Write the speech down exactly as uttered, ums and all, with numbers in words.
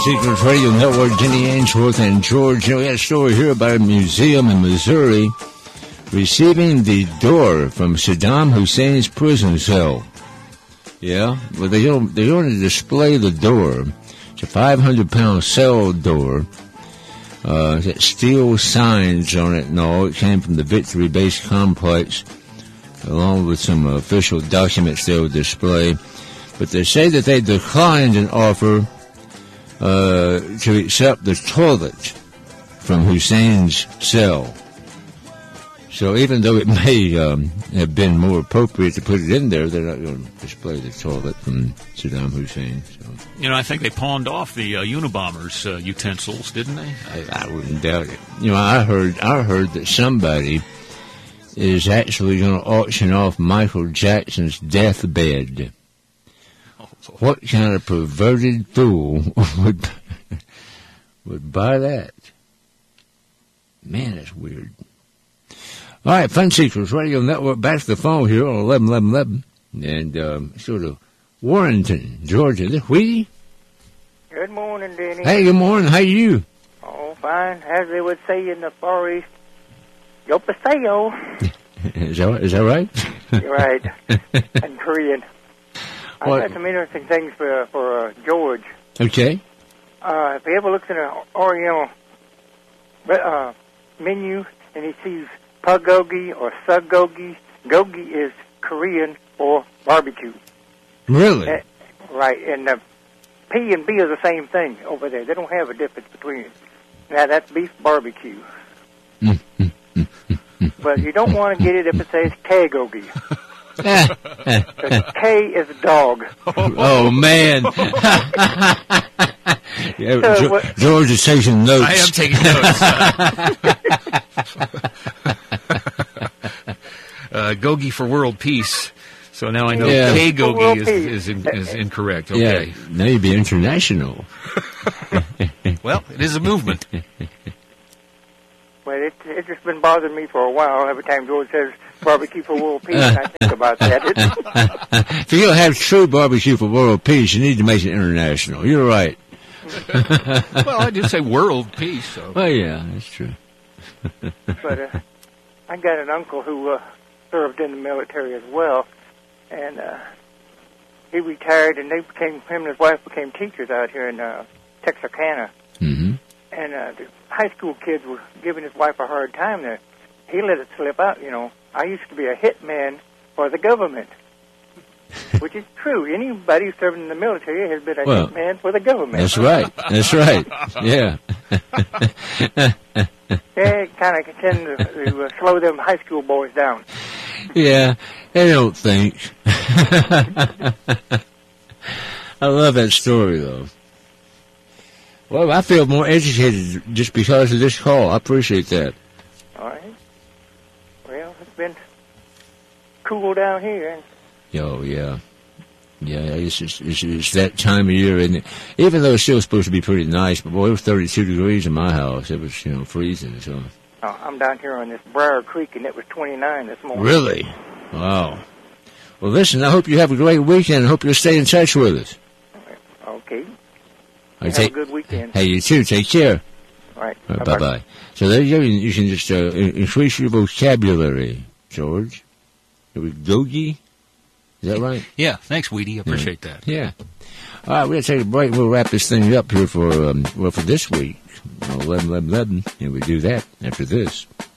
Secrets Radio Network, Jenny Ainsworth and George. You know, we had a story here about a museum in Missouri receiving the door from Saddam Hussein's prison cell. Yeah, well, they don't, they want to display the door. It's a five hundred pound cell door. Uh, it's got steel signs on it and all. It came from the Victory Base Complex, along with some official documents they will display. But they say that they declined an offer uh, to accept the toilet from Hussein's cell. So even though it may um, have been more appropriate to put it in there, they're not going to display the toilet from Saddam Hussein. So. You know, I think they pawned off the uh, Unabomber's uh, utensils, didn't they? I, I wouldn't doubt it. You know, I heard I heard that somebody is actually going to auction off Michael Jackson's deathbed. Oh, what kind of perverted fool would would buy that? Man, that's weird. All right, Fun Secrets Radio Network, back to the phone here on eleven eleven eleven. And um, sort of Warrenton, Georgia. Is this Wheatie? Good morning, Denny. Hey, good morning. How are you? Oh, fine. As they would say in the Far East, yo paseo. Is that, is that right? You're right. In Korean. I've What? got some interesting things for, for uh, George. Okay. Uh, if he ever looks in an Oriental uh, menu and he sees Pugogi or Sugogi, gogi is Korean for barbecue. Really? Uh, right, and uh, P and B are the same thing over there. They don't have a difference between it. Now, that's beef barbecue. But you don't want to get it if it says K-gogi. K is a dog. Oh, man. Yeah, So Ge- what- George is taking notes. I am taking notes. uh, Gogi for world peace. So now I know Yeah. K For world Gogi is, peace. is, in, is incorrect. Yeah, Okay. now you'd be international. Well, it is a movement. Well, it, it's just been bothering me for a while. Every time George says barbecue for world peace, and I think about that. It, If you're going to have true barbecue for world peace, you need to make it international. You're right. Well, I did say world peace. So. Well, yeah, that's true. but uh, I got an uncle who uh, served in the military as well, and uh, he retired, and they became him and his wife became teachers out here in uh, Texarkana. Mm-hmm. And uh, the high school kids were giving his wife a hard time there. He let it slip out, you know. I used to be a hitman for the government, which is true. Anybody who's serving in the military has been a Well, hitman for the government. That's right. That's right. Yeah. They kind of tend to, to uh, slow them high school boys down. Yeah, they don't think. I love that story, though. Well, I feel more educated just because of this call. I appreciate that. All right. Well, it's been cool down here. Oh, yeah. Yeah, it's, just, it's, it's that time of year, isn't it? Even though it's still supposed to be pretty nice, but boy, it was thirty-two degrees in my house. It was, you know, freezing. So. Oh, I'm down here on this Briar Creek, and it was twenty-nine this morning. Really? Wow. Well, listen, I hope you have a great weekend. I hope you'll stay in touch with us. Okay. I Have take, a good weekend. Hey, you too. Take care. All right. All right, Bye-bye. bye-bye. So there you go. You you can just uh, in- increase your vocabulary, George. Gogi? Is that right? Yeah, thanks, Weedy. I appreciate that. Yeah. All right, we're going to take a break. We'll wrap this thing up here for, um, well, for this week. eleven eleven eleven, and we do that after this.